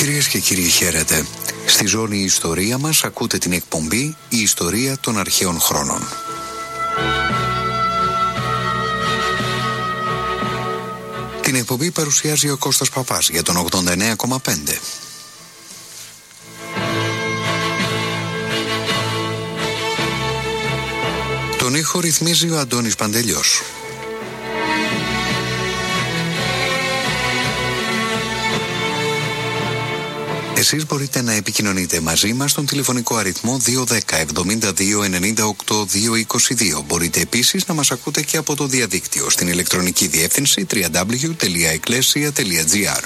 Κυρίες και κύριοι, χαίρετε. Στη ζώνη η ιστορία μας ακούτε την εκπομπή «Η ιστορία των αρχαίων χρόνων». Την εκπομπή παρουσιάζει ο Κώστας Παπάς για τον 89,5. Τον ήχο ρυθμίζει ο Αντώνης Παντελιός. Εσείς μπορείτε να επικοινωνείτε μαζί μας στον τηλεφωνικό αριθμό 210 72 98 222. Μπορείτε επίσης να μας ακούτε και από το διαδίκτυο στην ηλεκτρονική διεύθυνση www.ecclesia.gr.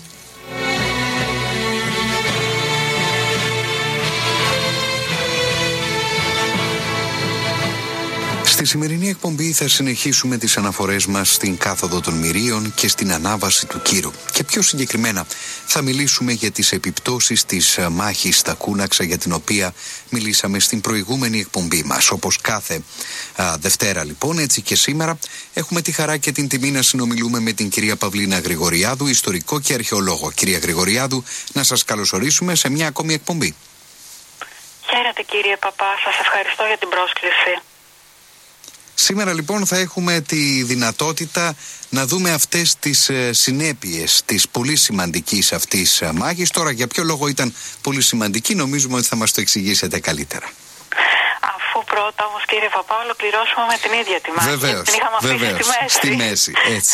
Στη σημερινή εκπομπή θα συνεχίσουμε τις αναφορές μας στην κάθοδο των Μυρίων και στην ανάβαση του Κύρου. Και πιο συγκεκριμένα θα μιλήσουμε για τις επιπτώσεις της μάχης στα Κούναξα, για την οποία μιλήσαμε στην προηγούμενη εκπομπή μας. Όπως κάθε Δευτέρα λοιπόν, έτσι και σήμερα έχουμε τη χαρά και την τιμή να συνομιλούμε με την κυρία Παυλίνα Γρηγοριάδου, ιστορικό και αρχαιολόγο. Κυρία Γρηγοριάδου, να σας καλωσορίσουμε σε μια ακόμη εκπομπή. Χαίρετε κύριε Παπά, σας ευχαριστώ για την πρόσκληση. Σήμερα λοιπόν θα έχουμε τη δυνατότητα να δούμε αυτές τις συνέπειες της πολύ σημαντικής αυτής μάχης. Τώρα για ποιο λόγο ήταν πολύ σημαντική, νομίζουμε ότι θα μας το εξηγήσετε καλύτερα. Αφού πρώτα όμως κύριε Παπά ολοκληρώσουμε με την ίδια τη μάχη. Βεβαίως, την είχαμε αφήσει στη μέση, έτσι.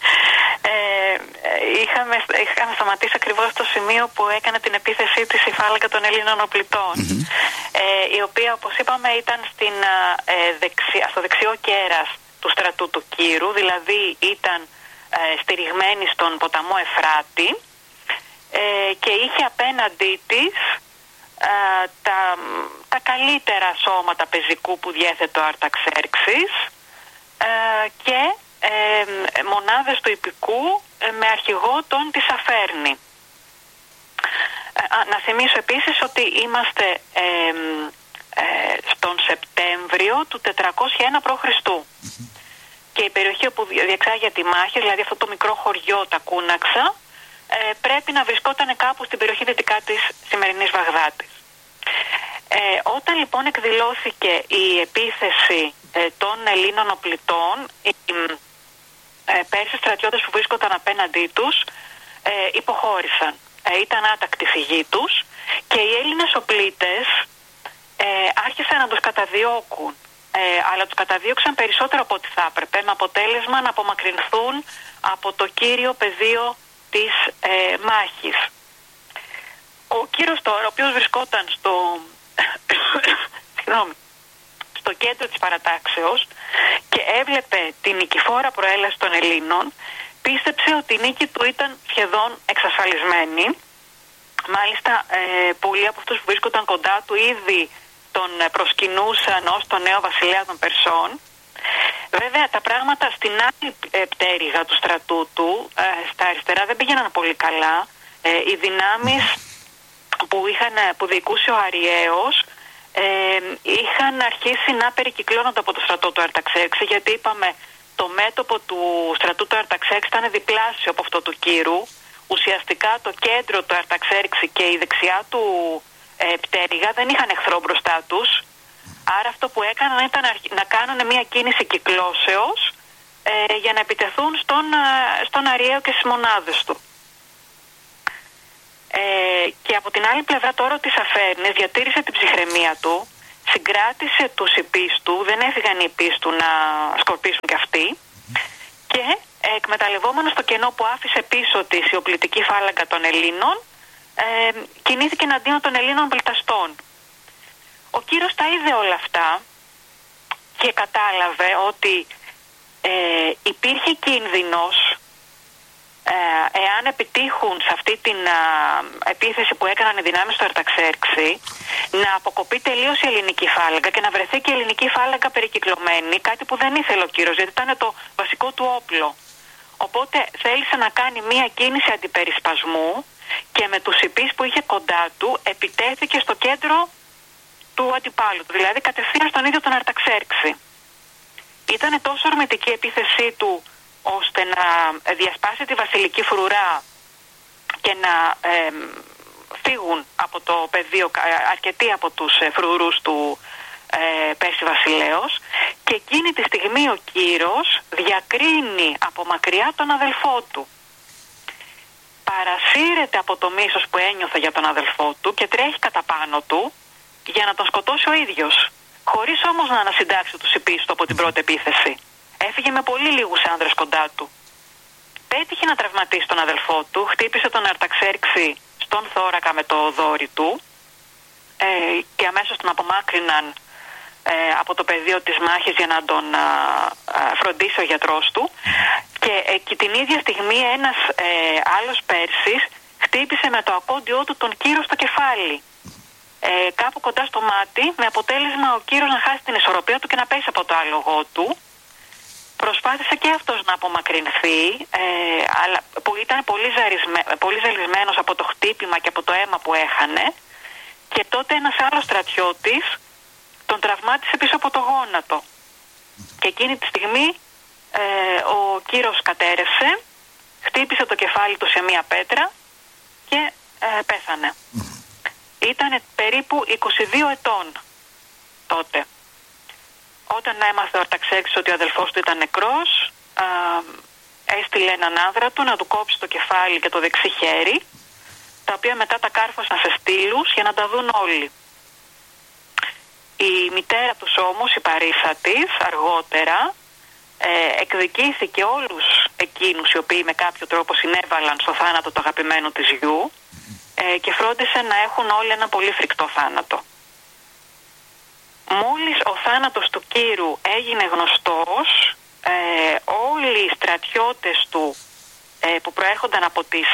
Είχαμε σταματήσει ακριβώς στο σημείο που έκανε την επίθεσή της η φάλαγγα των Ελλήνων οπλιτών, η οποία όπως είπαμε ήταν στο δεξιό κέρας του στρατού του Κύρου, δηλαδή ήταν στηριγμένη στον ποταμό Εφράτη και είχε απέναντί της τα καλύτερα σώματα πεζικού που διέθετε ο Αρταξέρξης και μονάδες του Ιππικού με αρχηγό τον Τισαφέρνη. Να θυμίσω επίσης ότι είμαστε στον Σεπτέμβριο του 401 π.Χ. Και η περιοχή όπου διεξάγεται τη μάχη, δηλαδή αυτό το μικρό χωριό τα Κούναξα, πρέπει να βρισκόταν κάπου στην περιοχή δυτικά της σημερινής Βαγδάτης. Όταν λοιπόν εκδηλώθηκε η επίθεση των Ελλήνων οπλιτών, οι Πέρσες στρατιώτες που βρίσκονταν απέναντί τους υποχώρησαν. Ήταν άτακτοι φυγή τους και οι Έλληνες οπλίτες άρχισαν να τους καταδιώκουν, αλλά τους καταδίωξαν περισσότερο από ό,τι θα έπρεπε, με αποτέλεσμα να απομακρυνθούν από το κύριο πεδίο της μάχης. Ο Κύρος τώρα, ο οποίος βρισκόταν στο κέντρο της παρατάξεως και έβλεπε την νικηφόρα προέλαση των Ελλήνων, πίστεψε ότι η νίκη του ήταν σχεδόν εξασφαλισμένη. Μάλιστα πολλοί από αυτούς που βρίσκονταν κοντά του ήδη τον προσκυνούσαν ως τον νέο βασιλέα των Περσών. Βέβαια τα πράγματα στην άλλη πτέρυγα του στρατού του, στα αριστερά, δεν πήγαιναν πολύ καλά. Οι δυνάμεις που διοικούσε ο Αριαίος είχαν αρχίσει να περικυκλώνονται από το στρατό του Αρταξέρξη, γιατί είπαμε το μέτωπο του στρατού του Αρταξέρξη ήταν διπλάσιο από αυτό του Κύρου. Ουσιαστικά το κέντρο του Αρταξέρξη και η δεξιά του πτέρυγα δεν είχαν εχθρό μπροστά τους. Άρα αυτό που έκαναν ήταν να κάνουν μια κίνηση κυκλώσεως για να επιτεθούν στον Αριαίο και στις μονάδες του. Και από την άλλη πλευρά τώρα ο Τισαφέρνης διατήρησε την ψυχραιμία του, συγκράτησε τους υπείς του, δεν έφυγαν οι υπείς του να σκορπίσουν κι αυτοί, και εκμεταλλευόμενος το κενό που άφησε πίσω της η οπλιτική φάλαγγα των Ελλήνων, κινήθηκε εναντίον των Ελλήνων πληταστών. Ο Κύρος τα είδε όλα αυτά και κατάλαβε ότι υπήρχε κίνδυνος, εάν επιτύχουν σε αυτή την επίθεση που έκαναν οι δυνάμεις του Αρταξέρξη, να αποκοπεί τελείως η ελληνική φάλαγγα και να βρεθεί και η ελληνική φάλαγγα περικυκλωμένη, κάτι που δεν ήθελε ο Κύρος, γιατί ήταν το βασικό του όπλο. Οπότε θέλησε να κάνει μία κίνηση αντιπερισπασμού και με τους υπείς που είχε κοντά του επιτέθηκε στο κέντρο του αντιπάλου του, δηλαδή κατευθείαν στον ίδιο τον Αρταξέρξη. Ήταν τόσο ορμητική η επίθεσή του ώστε να διασπάσει τη βασιλική φρουρά και να φύγουν από το πεδίο αρκετοί από τους φρουρούς του Πέρση Βασιλέως, και εκείνη τη στιγμή ο Κύρος διακρίνει από μακριά τον αδελφό του. Παρασύρεται από το μίσος που ένιωθε για τον αδελφό του και τρέχει κατά πάνω του για να τον σκοτώσει ο ίδιος, χωρίς όμως να ανασυντάξει τους υπείς του από την πρώτη επίθεση. Έφυγε με πολύ λίγους άνδρες κοντά του. Πέτυχε να τραυματίσει τον αδελφό του, χτύπησε τον Αρταξέρξη στον θώρακα με το δόρι του και αμέσως τον απομάκρυναν από το πεδίο της μάχης για να τον φροντίσει ο γιατρός του, και την ίδια στιγμή ένας άλλος Πέρσης χτύπησε με το ακόντιό του τον Κύρο στο κεφάλι, κάπου κοντά στο μάτι, με αποτέλεσμα ο Κύρος να χάσει την ισορροπία του και να πέσει από το άλογο του. Προσπάθησε και αυτός να απομακρυνθεί, αλλά που ήταν πολύ ζαλισμένος από το χτύπημα και από το αίμα που έχανε, και τότε ένας άλλος στρατιώτης τον τραυμάτισε πίσω από το γόνατο. Και εκείνη τη στιγμή ο Κύρος κατέρευσε, χτύπησε το κεφάλι του σε μία πέτρα και πέθανε. Ήταν περίπου 22 ετών τότε. Όταν έμαθε ο Αρταξέρξης ότι ο αδελφός του ήταν νεκρός, έστειλε έναν άνδρα του να του κόψει το κεφάλι και το δεξί χέρι, τα οποία μετά τα κάρφωσαν σε στήλους για να τα δουν όλοι. Η μητέρα τους όμως, η Παρίσα της, αργότερα εκδικήθηκε όλους εκείνους οι οποίοι με κάποιο τρόπο συνέβαλαν στο θάνατο του αγαπημένου της γιου, και φρόντισε να έχουν όλοι ένα πολύ φρικτό θάνατο. Μόλις ο θάνατος του Κύρου έγινε γνωστός, όλοι οι στρατιώτες του που προέρχονταν από τις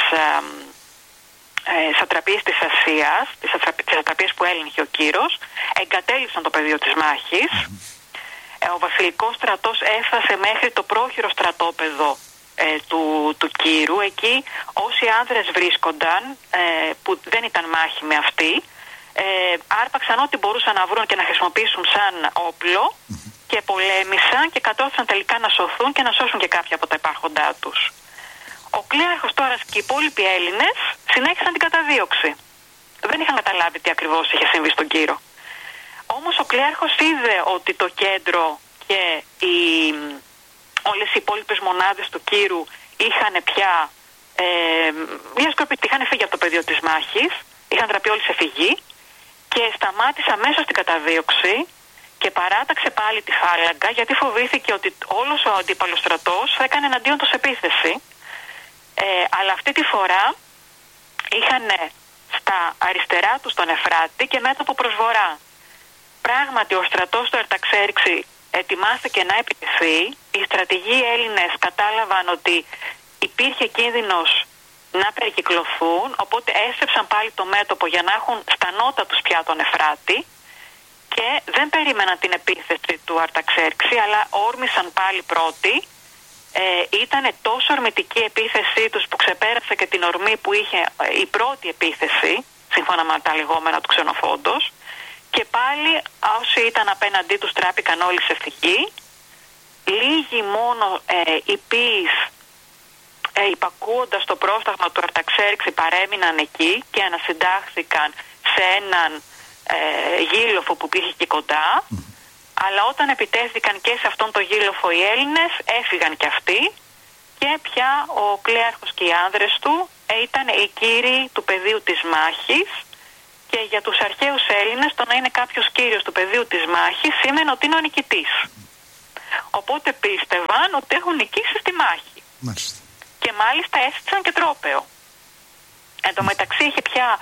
σατραπίες της Ασίας, τις σατραπίες που έλεγχε ο Κύρος, εγκατέλειψαν το πεδίο της μάχης. Ο βασιλικός στρατός έφτασε μέχρι το πρόχειρο στρατόπεδο του Κύρου. Εκεί όσοι άνδρες βρίσκονταν, που δεν ήταν μάχημοι αυτοί, άρπαξαν ό,τι μπορούσαν να βρουν και να χρησιμοποιήσουν σαν όπλο και πολέμησαν και κατόρθωσαν τελικά να σωθούν και να σώσουν και κάποια από τα υπάρχοντά τους. Ο Κλέαρχος τώρα και οι υπόλοιποι Έλληνες συνέχισαν την καταδίωξη. Δεν είχαν καταλάβει τι ακριβώς είχε συμβεί στον Κύρο. Όμως ο Κλέαρχος είδε ότι το κέντρο και όλες οι υπόλοιπες μονάδες του Κύρου είχαν πια είχαν φύγει από το πεδίο της μάχης, είχαν τραπεί όλοι σε φυγή, και σταμάτησε αμέσως την καταδίωξη και παράταξε πάλι τη φάλαγγα, γιατί φοβήθηκε ότι όλος ο αντίπαλος στρατός θα έκανε εναντίον τους επίθεση. Αλλά αυτή τη φορά είχαν στα αριστερά τους τον Εφράτη και μέτωπο προς βορρά. Πράγματι ο στρατός του Αρταξέρξη ετοιμάστηκε να επιτεθεί. Οι στρατηγοί Έλληνες κατάλαβαν ότι υπήρχε κίνδυνος να περικυκλωθούν, οπότε έστρεψαν πάλι το μέτωπο για να έχουν στα νότα τους πια τον Εφράτη, και δεν περίμεναν την επίθεση του Αρταξέρξη, αλλά όρμησαν πάλι πρώτοι. Ήταν τόσο ορμητική η επίθεσή τους που ξεπέρασε και την ορμή που είχε η πρώτη επίθεση, σύμφωνα με τα λεγόμενα του Ξενοφόντος, και πάλι όσοι ήταν απέναντί τους τράπηκαν όλοι σε φυγή. Λίγοι μόνο υπείς, υπακούοντας το πρόσταγμα του Αρταξέρξη, παρέμειναν εκεί και ανασυντάχθηκαν σε έναν γήλοφο που υπήρχε εκεί κοντά. Αλλά όταν επιτέθηκαν και σε αυτόν τον γήλοφο οι Έλληνες, έφυγαν κι αυτοί, και πια ο Κλέαρχος και οι άνδρες του ήταν οι κύριοι του πεδίου της μάχης, και για τους αρχαίους Έλληνες το να είναι κάποιος κύριος του πεδίου της μάχης σήμαινε ότι είναι ο νικητής. Οπότε πίστευαν ότι έχουν νικήσει στη μάχη. Μάλιστα. Και μάλιστα έστησαν και τρόπαιο. Εν τω μεταξύ είχε πια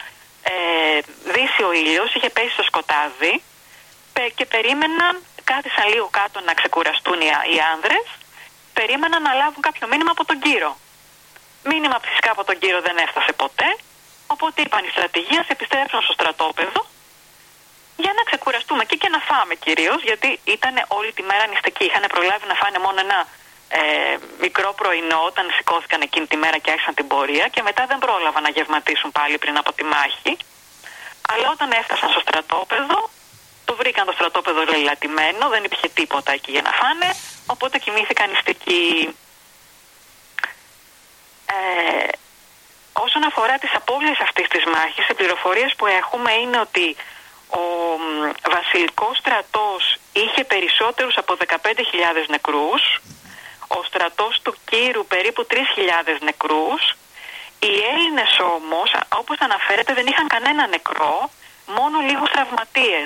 δύσει ο ήλιος, είχε πέσει στο σκοτάδι, και περίμεναν, κάθισαν λίγο κάτω να ξεκουραστούν οι άνδρες, περίμεναν να λάβουν κάποιο μήνυμα από τον Κύρο. Μήνυμα φυσικά από τον Κύρο δεν έφτασε ποτέ, οπότε είπαν οι στρατηγοί, ας επιστρέψουν στο στρατόπεδο για να ξεκουραστούμε και να φάμε κυρίως, γιατί ήταν όλη τη μέρα νηστικοί. Είχαν προλάβει να φάνε μόνο ένα μικρό πρωινό όταν σηκώθηκαν εκείνη τη μέρα και άρχισαν την πορεία, και μετά δεν πρόλαβαν να γευματίσουν πάλι πριν από τη μάχη. Αλλά όταν έφτασαν στο στρατόπεδο, το βρήκαν το στρατόπεδο λαιλατημένο, δεν υπήρχε τίποτα εκεί για να φάνε, οπότε κοιμήθηκαν νηστικοί. Όσον αφορά τις απώλειες αυτής της μάχης, οι πληροφορίες που έχουμε είναι ότι ο βασιλικός στρατός είχε περισσότερους από 15.000 νεκρούς, ο στρατός του Κύρου περίπου 3.000 νεκρούς. Οι Έλληνες όμως, όπως αναφέρεται, δεν είχαν κανένα νεκρό, μόνο λίγους τραυματίες.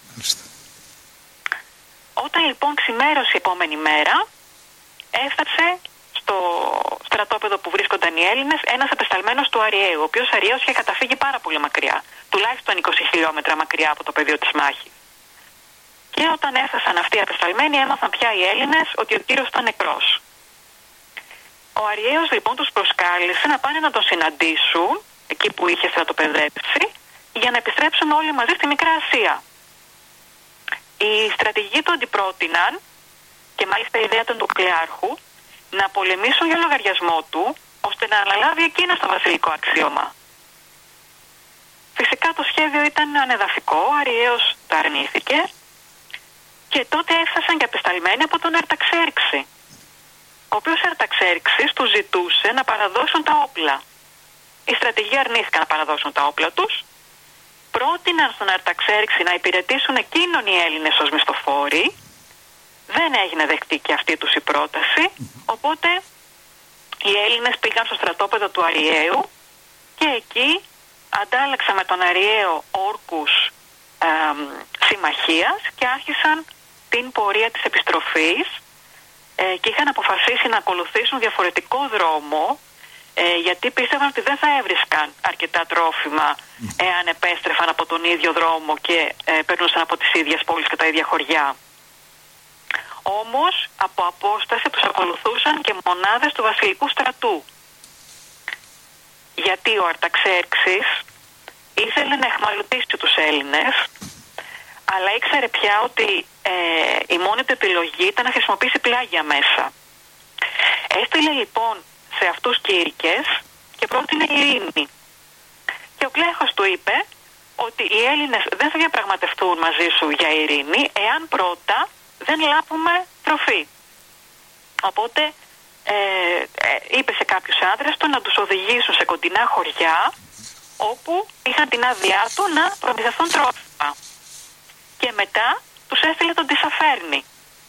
Όταν λοιπόν ξημέρωσε η επόμενη μέρα, έφτασε στο στρατόπεδο που βρίσκονταν οι Έλληνες ένας απεσταλμένος του Αριαίου, ο οποίος Αριαίος είχε καταφύγει πάρα πολύ μακριά, τουλάχιστον 20 χιλιόμετρα μακριά από το πεδίο της μάχης. Και όταν έφτασαν αυτοί οι απεσταλμένοι, έμαθαν πια οι Έλληνες ότι ο Κύρος ήταν νεκρός. Ο Αριαίος λοιπόν τους προσκάλεσε να πάνε να τον συναντήσουν, εκεί που είχε στρατοπεδέψει, για να επιστρέψουν όλοι μαζί στη Μικρά Ασία. Οι στρατηγοί του αντιπρότειναν, και μάλιστα η ιδέα του κλεάρχου, να πολεμήσουν για λογαριασμό του, ώστε να αναλάβει εκείνος το βασιλικό αξίωμα. Φυσικά το σχέδιο ήταν ανεδαφικό, ο Αριαίος το αρνήθηκε και τότε έφτασαν και απεσταλμένοι από τον Αρταξέρξη, ο οποίος Αρταξέρξης τους ζητούσε να παραδώσουν τα όπλα. Οι στρατηγοί αρνήθηκαν να παραδώσουν τα όπλα τους, πρότειναν στον Αρταξέρξη να υπηρετήσουν εκείνον οι Έλληνες ως μισθοφόροι. Δεν έγινε δεκτή και αυτή τους η πρόταση, οπότε οι Έλληνες πήγαν στο στρατόπεδο του Αριαίου και εκεί αντάλλαξαν με τον Αριαίο όρκους συμμαχίας και άρχισαν την πορεία της επιστροφής και είχαν αποφασίσει να ακολουθήσουν διαφορετικό δρόμο, γιατί πίστευαν ότι δεν θα έβρισκαν αρκετά τρόφιμα εάν επέστρεφαν από τον ίδιο δρόμο και περνούσαν από τις ίδιες πόλεις και τα ίδια χωριά. Όμως από απόσταση τους ακολουθούσαν και μονάδες του βασιλικού στρατού, γιατί ο Αρταξέρξης ήθελε να εχμαλωτήσει τους Έλληνες, αλλά ήξερε πια ότι η μόνη του επιλογή ήταν να χρησιμοποιήσει πλάγια μέσα. Έστειλε λοιπόν σε αυτούς κήρυκες και πρότεινε ειρήνη. Και ο κλέχος του είπε ότι οι Έλληνες δεν θα διαπραγματευτούν μαζί σου για ειρήνη εάν πρώτα δεν λάβουμε τροφή. Οπότε είπε σε κάποιους άντρες του να τους οδηγήσουν σε κοντινά χωριά όπου είχαν την άδειά του να προμηθευτούν τρόφιμα. Και μετά τους έστειλε τον Τισαφέρνη,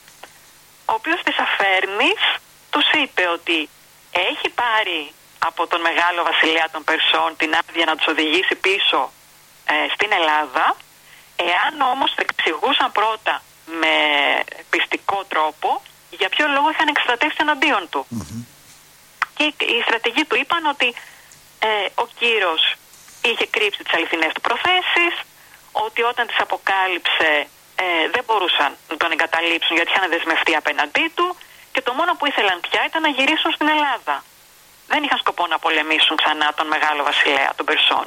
ο οποίος Τισαφέρνης τους είπε ότι έχει πάρει από τον μεγάλο βασιλέα των Περσών την άδεια να τους οδηγήσει πίσω στην Ελλάδα, εάν όμως εξηγούσαν πρώτα με πιστικό τρόπο για ποιο λόγο είχαν εξτρατεύσει εναντίον του. Και οι στρατηγοί του είπαν ότι ο Κύρος είχε κρύψει τις αληθινές του προθέσεις, ότι όταν τις αποκάλυψε δεν μπορούσαν να τον εγκαταλείψουν γιατί είχαν δεσμευτεί απέναντί του και το μόνο που ήθελαν πια ήταν να γυρίσουν στην Ελλάδα. Δεν είχαν σκοπό να πολεμήσουν ξανά τον μεγάλο βασιλέα των Περσών.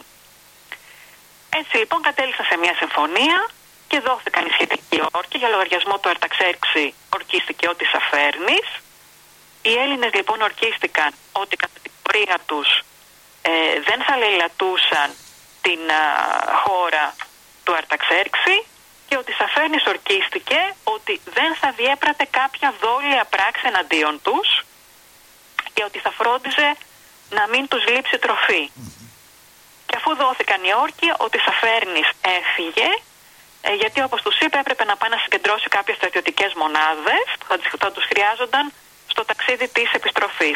Έτσι λοιπόν κατέληξαν σε μια συμφωνία και δόθηκαν οι σχετικοί όρκοι. Για λογαριασμό του Αρταξέρξη ορκίστηκε ο Τισαφέρνης. Οι Έλληνες λοιπόν ορκίστηκαν ότι κατά την πορεία τους δεν θα λαιλατούσαν την χώρα του Αρταξέρξη και ο Τισαφέρνης ορκίστηκε ότι δεν θα διέπρατε κάποια δόλια πράξη εναντίον τους και ότι θα φρόντιζε να μην τους λείψει τροφή. Και αφού δόθηκαν οι όρκοι, ο Τισαφέρνης έφυγε, γιατί όπως τους είπε έπρεπε να πάει να συγκεντρώσει κάποιες στρατιωτικές μονάδες που θα τους χρειάζονταν στο ταξίδι της επιστροφής.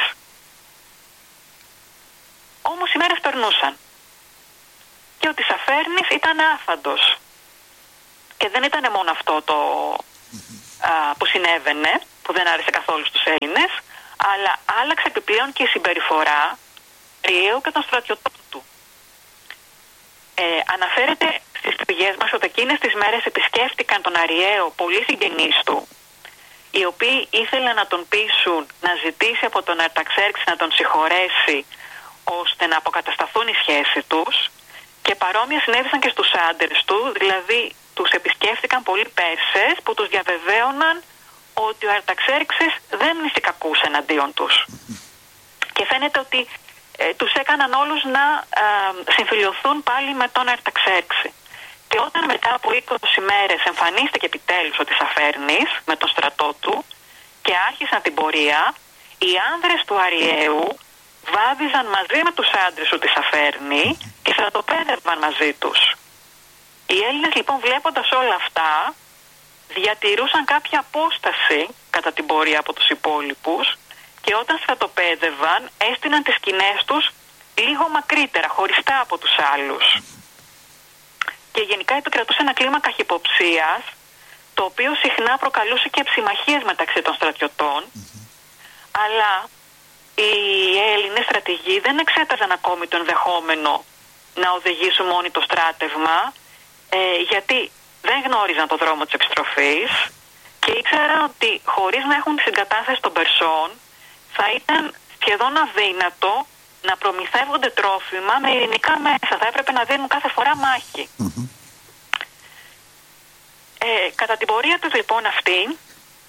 Όμως οι μέρες περνούσαν και ο Τισαφέρνης ήταν άφαντος. Και δεν ήταν μόνο αυτό που συνέβαινε, που δεν άρεσε καθόλου στους Έλληνες, αλλά άλλαξε επιπλέον και η συμπεριφορά Αριαίου και των στρατιωτών του. Αναφέρεται στις πηγές μας ότι εκείνες τις μέρες επισκέφτηκαν τον Αριαίο πολλοί συγγενείς του, οι οποίοι ήθελαν να τον πείσουν να ζητήσει από τον Αρταξέρξη να τον συγχωρέσει ώστε να αποκατασταθούν οι σχέσεις τους, και παρόμοια συνέβησαν και στους άντρες του, δηλαδή τους επισκέφτηκαν πολλοί Πέρσες που τους διαβεβαίωναν ότι ο Αρταξέρξης δεν νησικακούσε εναντίον τους. Και φαίνεται ότι τους έκαναν όλους να συμφιλιωθούν πάλι με τον Αρταξέρξη. Και όταν μετά από 20 μέρες εμφανίστηκε επιτέλους ο Τισαφέρνης με τον στρατό του και άρχισαν την πορεία, οι άνδρες του Αριαίου βάδιζαν μαζί με τους άντρες του τη Σαφέρνη και στρατοπέδευαν μαζί τους. Οι Έλληνες λοιπόν, βλέποντας όλα αυτά, διατηρούσαν κάποια απόσταση κατά την πορεία από τους υπόλοιπους και όταν στρατοπέδευαν έστειναν τις σκηνές τους λίγο μακρύτερα, χωριστά από τους άλλους. Και γενικά επικρατούσε ένα κλίμα καχυποψίας, το οποίο συχνά προκαλούσε και ψημαχίες μεταξύ των στρατιωτών, αλλά οι Έλληνες στρατηγοί δεν εξέταζαν ακόμη το ενδεχόμενο να οδηγήσουν μόνοι το στράτευμα, γιατί δεν γνώριζαν το δρόμο της επιστροφής και ήξεραν ότι χωρίς να έχουν τη συγκατάθεση των Περσών θα ήταν σχεδόν αδύνατο να προμηθεύονται τρόφιμα με ειρηνικά μέσα. Θα έπρεπε να δίνουν κάθε φορά μάχη. Κατά την πορεία τους λοιπόν αυτή,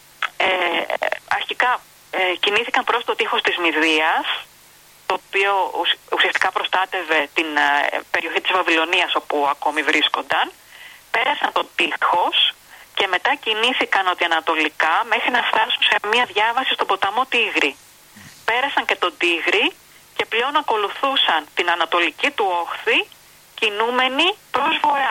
αρχικά κινήθηκαν προς το τείχος της Μηδίας, το οποίο ουσιαστικά προστάτευε την περιοχή της Βαβυλωνίας όπου ακόμη βρίσκονταν. Πέρασαν το τείχος και μετά κινήθηκαν νοτιοανατολικά μέχρι να φτάσουν σε μια διάβαση στον ποταμό Τίγρη. Πέρασαν και τον Τίγρη και πλέον ακολουθούσαν την ανατολική του όχθη κινούμενοι προς βορρά.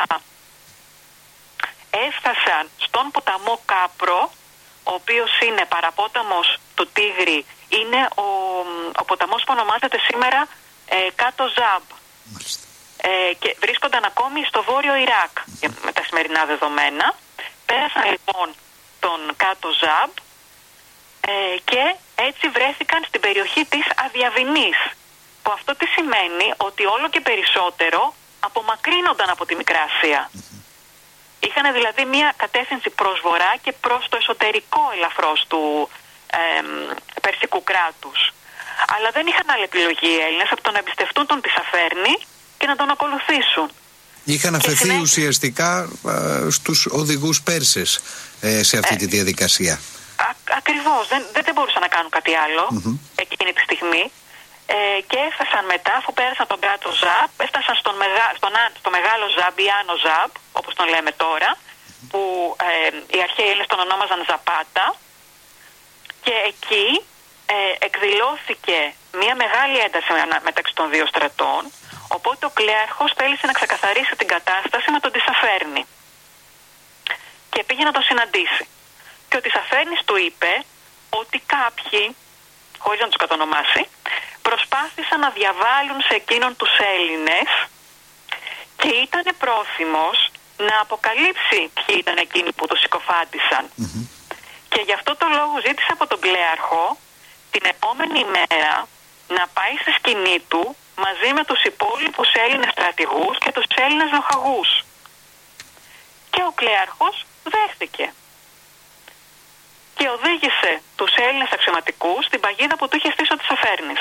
Έφτασαν στον ποταμό Κάπρο, ο οποίος είναι παραπόταμος του Τίγρη, είναι ο ποταμός που ονομάζεται σήμερα κάτω Ζάμπ. Και βρίσκονταν ακόμη στο βόρειο Ιράκ με τα σημερινά δεδομένα. Πέρασαν λοιπόν τον κάτω Ζάμπ και έτσι βρέθηκαν στην περιοχή της Αδιαβηνής, που αυτό τι σημαίνει? Ότι όλο και περισσότερο απομακρύνονταν από τη Μικρά Ασία. Είχαν δηλαδή μια κατεύθυνση προς βορρά και προς το εσωτερικό ελαφρώς του Περσικού κράτους. Αλλά δεν είχαν άλλη επιλογή οι Έλληνες από το να εμπιστευτούν τον Τισαφέρνη και να τον ακολουθήσουν. Είχαν αφαιθεί ουσιαστικά στους οδηγούς Πέρσες σε αυτή τη διαδικασία. Ακριβώς, δεν μπορούσαν να κάνουν κάτι άλλο εκείνη τη στιγμή. Και έφτασαν μετά, αφού πέρασαν τον κάτω Ζάμπ, έφτασαν στο μεγάλο Ζάμπ ή Άνω Ζάμπ, όπως τον λέμε τώρα, που οι αρχαίοι Έλληνες τον ονόμαζαν Ζαπάτα, και εκεί εκδηλώθηκε μια μεγάλη ένταση μεταξύ των δύο στρατών, οπότε ο Κλέαρχος θέλησε να ξεκαθαρίσει την κατάσταση με τον Τισαφέρνη και πήγε να τον συναντήσει. Και ο Τισαφέρνης του είπε ότι κάποιοι, χωρίς να τους κατονομάσει, προσπάθησαν να διαβάλουν σε εκείνον τους Έλληνες και ήταν πρόθυμος να αποκαλύψει ποιοι ήταν εκείνοι που τους συκοφάντησαν. Και γι' αυτό το λόγο ζήτησε από τον Κλέαρχο την επόμενη μέρα να πάει στη σκηνή του μαζί με τους υπόλοιπους Έλληνες στρατηγούς και τους Έλληνες λοχαγούς. Και ο Κλέαρχος δέχτηκε και οδήγησε τους Έλληνες αξιωματικούς στην παγίδα που του είχε στήσει ο Τισαφέρνης.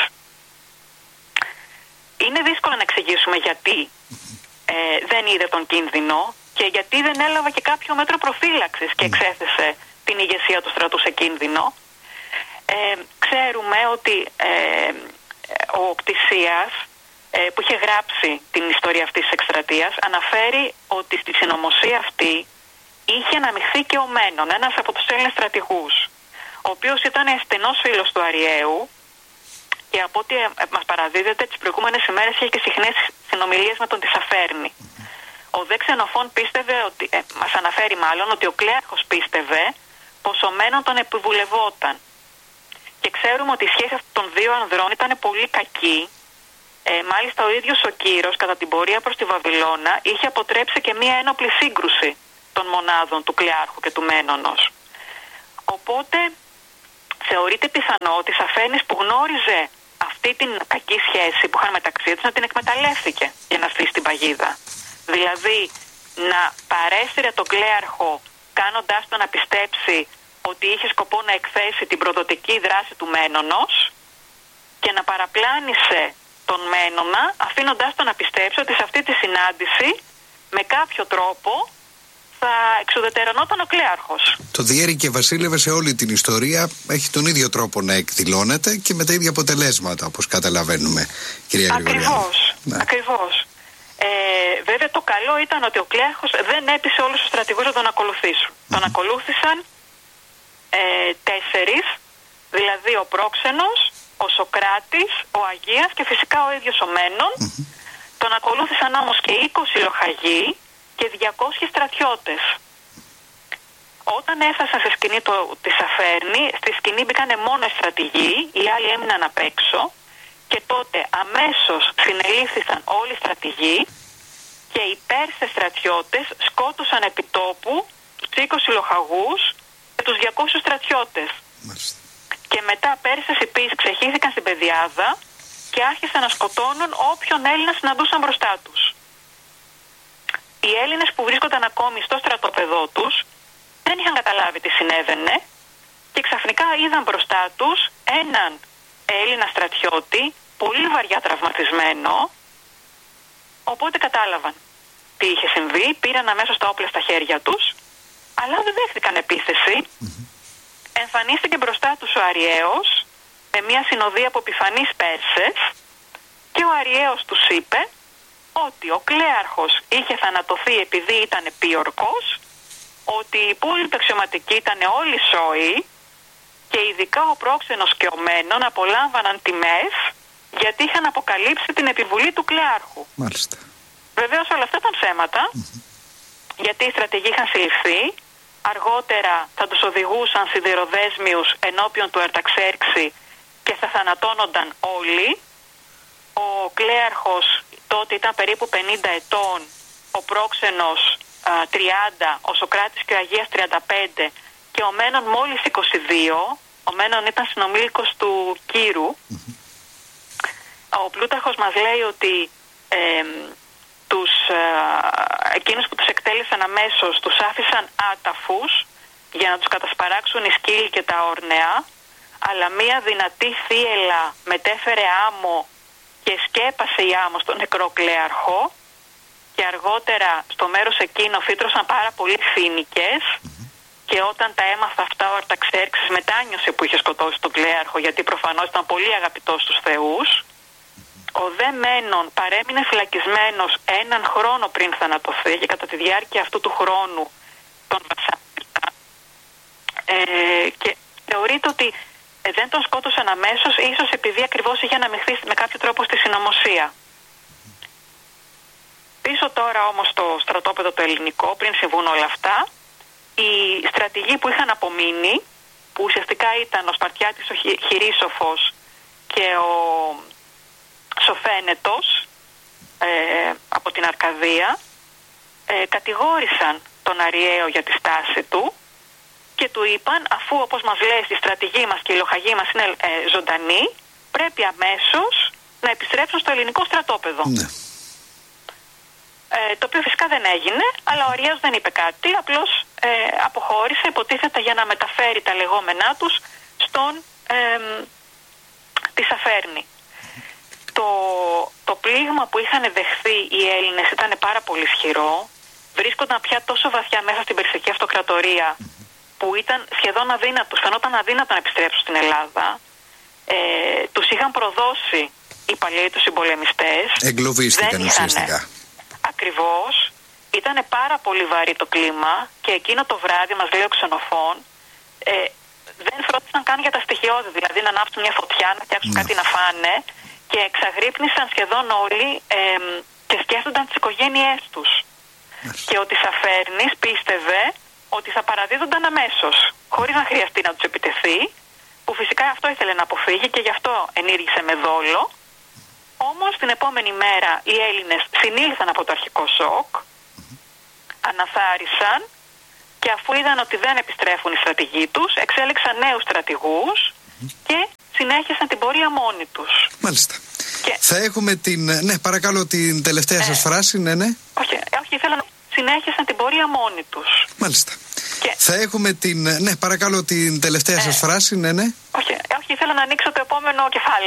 Είναι δύσκολο να εξηγήσουμε γιατί δεν είδε τον κίνδυνο και γιατί δεν έλαβε και κάποιο μέτρο προφύλαξης και εξέθεσε την ηγεσία του στρατού σε κίνδυνο. Ξέρουμε ότι ο Κτησίας, που είχε γράψει την ιστορία αυτής της εκστρατείας, αναφέρει ότι στη συνωμοσία αυτή είχε αναμειχθεί και ο Μένων, ένας από τους Έλληνες στρατηγούς, ο οποίος ήταν στενός φίλος του Αριαίου και από ό,τι μας παραδίδεται τις προηγούμενες ημέρες είχε και συχνές συνομιλίες με τον Τισαφέρνη. Ο δε Ξενοφών πίστευε ότι, μας αναφέρει μάλλον, ότι ο Κλέαρχος πίστευε πως ο Μένων τον επιβουλευόταν. Και ξέρουμε ότι η σχέση αυτών των δύο ανδρών ήταν πολύ κακή. Μάλιστα ο ίδιος ο Κύρος κατά την πορεία προς τη Βαβυλώνα είχε αποτρέψει και μία ένοπλη σύγκρουση των μονάδων του Κλεάρχου και του Μένωνος. Οπότε θεωρείται πιθανό ότι Σαφένης, που γνώριζε αυτή την κακή σχέση που είχαν μεταξύ τους, να την εκμεταλλεύτηκε για να στήσει την παγίδα. Δηλαδή να παρέσυρε τον Κλέαρχο κάνοντάς τον να πιστέψει ότι είχε σκοπό να εκθέσει την προδοτική δράση του Μένωνος και να παραπλάνησε τον Μένωνα αφήνοντάς τον να πιστέψει ότι σε αυτή τη συνάντηση με κάποιο τρόπο θα εξουδετερωνόταν ο Κλέαρχος. Το διέρη και βασίλευε σε όλη την ιστορία έχει τον ίδιο τρόπο να εκδηλώνεται και με τα ίδια αποτελέσματα, όπως καταλαβαίνουμε, κυρία Γρηγοριάδου. Ακριβώς. Βέβαια το καλό ήταν ότι ο Κλέαρχος δεν έπεισε όλους τους στρατηγούς να τον ακολουθήσουν. Τον ακολούθησαν 4, δηλαδή ο Πρόξενος, ο Σοκράτης, ο Αγίας και φυσικά ο ίδιος ο Μένων. Τον ακολούθησαν όμως και 20 λοχαγοί και 200 στρατιώτες. Όταν έφτασαν στη σκηνή της Αφέρνη, στη σκηνή μπήκαν μόνο οι στρατηγοί, οι άλλοι έμειναν απ' έξω και τότε αμέσως συνελήφθησαν όλοι οι στρατηγοί και οι Πέρσες στρατιώτες σκότωσαν επί τόπου τους 20 λοχαγούς και τους 200 στρατιώτες. Μάλιστα. Και μετά Πέρσες επίσης ξεχύθηκαν στην Πεδιάδα και άρχισαν να σκοτώνουν όποιον Έλληνα συναντούσαν μπροστά τους. Οι Έλληνες που βρίσκονταν ακόμη στο στρατόπεδό τους δεν είχαν καταλάβει τι συνέβαινε και ξαφνικά είδαν μπροστά τους έναν Έλληνα στρατιώτη πολύ βαριά τραυματισμένο, οπότε κατάλαβαν τι είχε συμβεί, πήραν αμέσως τα όπλα στα χέρια τους, αλλά δεν δέχτηκαν επίθεση. Εμφανίστηκε μπροστά τους ο Αριαίος με μια συνοδεία από επιφανείς Πέρσες και ο Αριαίος τους είπε ότι ο Κλέαρχος είχε θανατωθεί επειδή ήταν επίορκος, ότι οι υπόλοιποι αξιωματικοί ήταν όλοι σόοι και ειδικά ο Πρόξενος και ο Μένων απολάμβαναν τιμές γιατί είχαν αποκαλύψει την επιβουλή του Κλέαρχου. Μάλιστα. Βεβαίως όλα αυτά ήταν ψέματα, γιατί οι στρατηγοί είχαν συλληφθεί. Αργότερα θα τους οδηγούσαν σιδηροδέσμιους ενώπιον του Αρταξέρξη και θα θανατώνονταν όλοι. Ο Κλέαρχος τότε ήταν περίπου 50 ετών, ο Πρόξενος 30, ο Σοκράτης και ο Αγίας 35 και ο Μένων μόλις 22. Ο Μένων ήταν συνομήλικος του Κύρου. Ο Πλούταρχος μας λέει ότι εκείνους που τους εκτέλεσαν αμέσως τους άφησαν άταφους για να τους κατασπαράξουν οι σκύλοι και τα όρνεα, αλλά μία δυνατή θύελα μετέφερε άμμο και σκέπασε η άμμο στον νεκρό Κλέαρχο και αργότερα στο μέρος εκείνο φύτρωσαν πάρα πολλοί φοίνικες και όταν τα έμαθα αυτά ο Αρταξέρξης μετάνιωσε που είχε σκοτώσει τον Κλέαρχο, γιατί προφανώς ήταν πολύ αγαπητός στους θεούς. Ο δε Μένων παρέμεινε φυλακισμένος 1 χρόνο πριν θανατωθεί και κατά τη διάρκεια αυτού του χρόνου τον βασάνισαν. Και θεωρείται ότι δεν τον σκότωσαν αμέσως, ίσως επειδή ακριβώς είχε αναμειχθεί με κάποιο τρόπο στη συνωμοσία. Πίσω τώρα όμως στο στρατόπεδο το ελληνικό, πριν συμβούν όλα αυτά, οι στρατηγοί που είχαν απομείνει, που ουσιαστικά ήταν ο Σπαρτιάτης ο Χειρίσοφος και ο Σοφαίνετος από την Αρκαδία, κατηγόρησαν τον Αριαίο για τη στάση του και του είπαν, αφού όπως μας λέει οι στρατηγοί μας και οι λοχαγοί μας είναι ζωντανοί, πρέπει αμέσως να επιστρέψουν στο ελληνικό στρατόπεδο. Ναι. Το οποίο φυσικά δεν έγινε, αλλά ο Αριαίος δεν είπε κάτι, απλώς αποχώρησε, υποτίθεται για να μεταφέρει τα λεγόμενά τους στον της Αφέρνη. Το πλήγμα που είχαν δεχθεί οι Έλληνες ήταν πάρα πολύ ισχυρό. Βρίσκονταν πια τόσο βαθιά μέσα στην Περσική Αυτοκρατορία που ήταν σχεδόν αδύνατος, φαινόταν αδύνατο να επιστρέψουν στην Ελλάδα. Τους είχαν προδώσει οι παλαιοί τους συμπολεμιστές. Εγκλωβίστηκαν ουσιαστικά. Ακριβώς. Ήταν πάρα πολύ βαρύ το κλίμα και εκείνο το βράδυ, μας λέει ο Ξενοφών, δεν φρόντισαν καν για τα στοιχειώδη, δηλαδή να ανάψουν μια φωτιά, να φτιάξουν κάτι να φάνε, και εξαγρύπνησαν σχεδόν όλοι και σκέφτονταν τις οικογένειές τους. Και ο της Αφέρνης πίστευε ότι θα παραδίδονταν αμέσως, χωρίς να χρειαστεί να τους επιτεθεί, που φυσικά αυτό ήθελε να αποφύγει και γι' αυτό ενήργησε με δόλο. Όμως την επόμενη μέρα οι Έλληνες συνήλθαν από το αρχικό σοκ, αναθάρισαν και αφού είδαν ότι δεν επιστρέφουν οι στρατηγοί τους, εξέλεξαν νέους στρατηγούς και συνέχισαν την πορεία μόνοι τους. Μάλιστα. Και... θα έχουμε την... ναι, παρακαλώ την τελευταία σας φράση, ναι. Όχι, ήθελα να... συνέχισαν την πορεία μόνοι τους. Μάλιστα. Και... θα έχουμε την... ναι, παρακαλώ την τελευταία σας φράση, ναι. Όχι, ήθελα να ανοίξω το επόμενο κεφάλαιο.